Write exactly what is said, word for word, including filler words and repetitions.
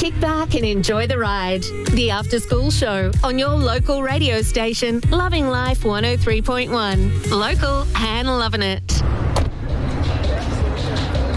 Kick back and enjoy the ride. The After School Show on your local radio station, Loving Life one oh three point one. Local and loving it.